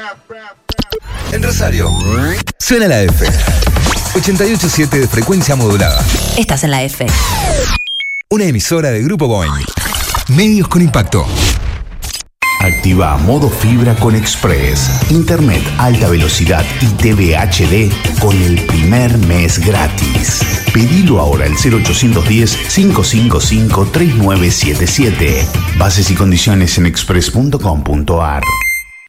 En Rosario, suena la F. 88.7 de frecuencia modulada. Estás en la F. Una emisora de Grupo Boeing. Medios con impacto. Activa modo fibra con Express. Internet alta velocidad y TV HD con el primer mes gratis. Pedilo ahora al 0810-555-3977. Bases y condiciones en express.com.ar.